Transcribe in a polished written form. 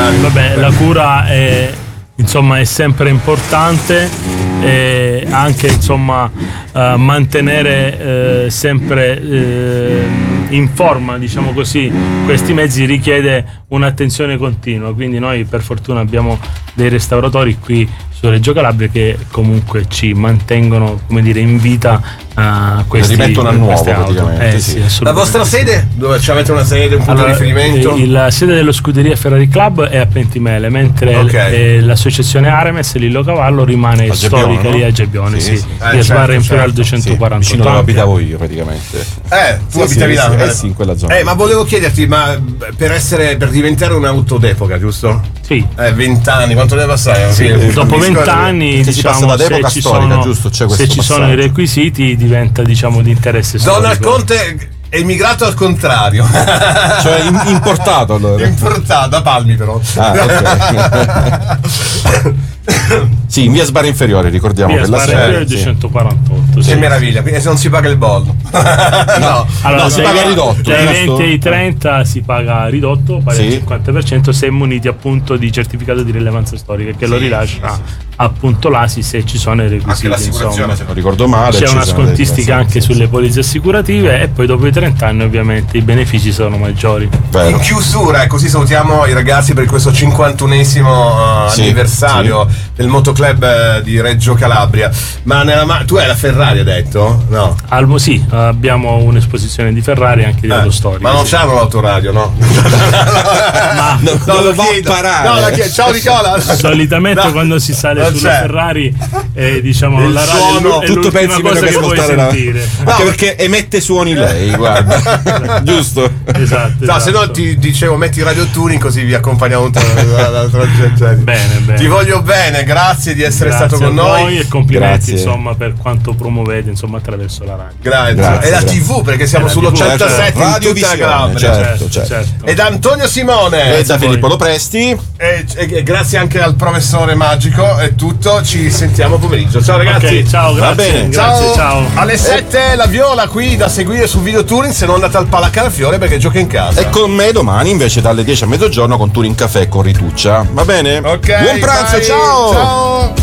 Vabbè, la cura è sempre importante, e anche mantenere sempre in forma, diciamo così, questi mezzi richiede un'attenzione continua, quindi noi per fortuna abbiamo dei restauratori qui su Reggio Calabria che comunque ci mantengono, come dire, in vita questi rimettono a nuovo praticamente. Sì, la vostra sede? Dove avete una sede, un punto di riferimento? La sede dello Scuderia Ferrari Club è a Pentimele, mentre l'associazione Aremes Lillo Cavallo rimane storica lì a Gebbione, via Sbarra Imperiale 248. Vicino dove abitavo io praticamente. Tu abitavi là? Sì, in quella zona. Ma volevo chiederti, ma per diventare un'auto d'epoca, giusto? Sì. 20 anni, quanto deve passare? Dopo 20 anni, diciamo, se ci sono i requisiti, diventa, diciamo, di interesse storico. Donald Conte è emigrato al contrario, cioè importato allora. Importato da Palmi però. Sì, in via Sbarra Inferiore, ricordiamo via che la sede è 248. Che meraviglia, quindi non si paga il bollo. Allora, si paga ridotto. Dai 20 ai 30 si paga ridotto, pari al 50%, se muniti appunto di certificato di rilevanza storica, che lo rilascia appunto l'ASI se ci sono i requisiti. Anche l'assicurazione, se non ricordo male. C'è una scontistica anche sulle polizze assicurative, e poi dopo i 30 anni ovviamente i benefici sono maggiori. Vero. In chiusura, così salutiamo i ragazzi per questo 51esimo anniversario del motoclub di Reggio Calabria. Ma tu hai la Ferrari, hai detto? No. Sì, abbiamo un'esposizione di Ferrari anche di autostorie. Ma non c'hanno l'autoradio, no? Ma non lo va a parare. Ciao Nicola. Solitamente quando si sale sulla Ferrari, diciamo, la radio è tutto l'ultima cosa che vuoi sentire. Anche perché emette suoni lei, guarda. Giusto? Esatto. Se no ti dicevo metti Radio Tuning, così vi accompagniamo la bene. Ti voglio bene, grazie di essere stato con noi e complimenti insomma per quanto promuovete attraverso la radio. Grazie. E la TV, perché siamo sull'87 Radio in tutta la Calabria. Certo. Ed Antonio Simone e da Filippo Lopresti, e grazie anche al professore Magico. È tutto, ci sentiamo pomeriggio. Ciao ragazzi. Okay, ciao, grazie. Va bene. Ciao. Alle 7 la Viola qui da seguire su Video Touring, se non andate al Palacanfiore perché gioca in casa. E con me domani invece dalle 10 a mezzogiorno con Touring Caffè con Rituccia. Va bene? Ok. Buon pranzo, bye. ciao.